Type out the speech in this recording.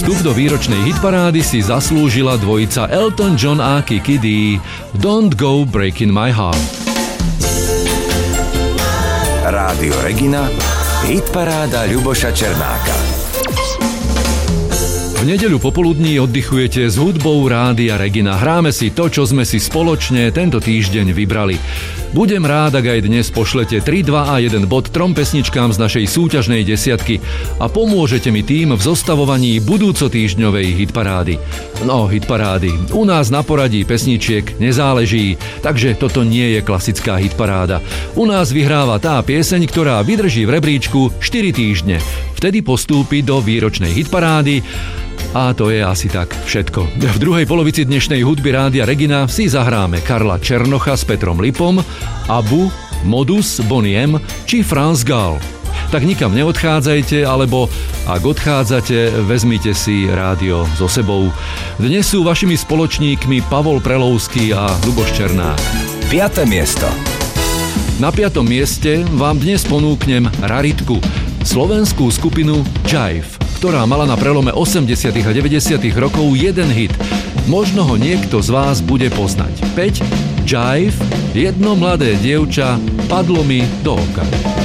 Vstup do výročnej hitparády si zaslúžila dvojica Elton John a Kiki D. Don't Go Breaking My Heart. Rádio Regina, hitparáda Ľuboša Černáka. V nedeľu popoludní oddychujete s hudbou Rádia Regina. Hráme si to, čo sme si spoločne tento týždeň vybrali. Budem rád, ak aj dnes pošlete 3, 2 a 1 bod 3 pesničkám z našej súťažnej desiatky a pomôžete mi tým v zostavovaní budúcotýždňovej hitparády. No, hitparády. U nás na poradí pesničiek nezáleží, takže toto nie je klasická hitparáda. U nás vyhráva tá pieseň, ktorá vydrží v rebríčku 4 týždne. Vtedy postúpi do výročnej hitparády. A to je asi tak všetko. V druhej polovici dnešnej hudby Rádia Regina si zahráme Karla Černocha s Petrom Lipom, Abu, Modus, Bonnie M či Franz Gall. Tak nikam neodchádzajte, alebo ak odchádzate, vezmite si rádio so sebou. Dnes sú vašimi spoločníkmi Pavol Prelovský a Ľuboš Černák. 5. miesto. Na 5. mieste vám dnes ponúknem raritku, slovenskú skupinu Jive, ktorá mala na prelome 80. a 90. rokov jeden hit. Možno ho niekto z vás bude poznať. 5. Jive, jedno mladé dievča padlo mi do oka.